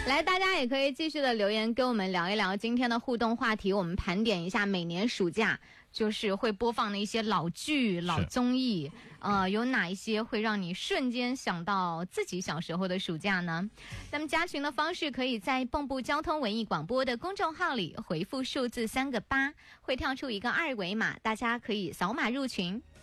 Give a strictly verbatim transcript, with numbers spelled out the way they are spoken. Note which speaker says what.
Speaker 1: 来，大家也可以继续的留言跟我们聊一聊今天的互动话题，我们盘点一下每年暑假就是会播放的一些老剧、老综艺，呃，有哪一些会让你瞬间想到自己小时候的暑假呢？那么加群的方式可以在蚌埠交通文艺广播的公众号里回复数字三个八，会跳出一个二维码，大家可以扫码入群。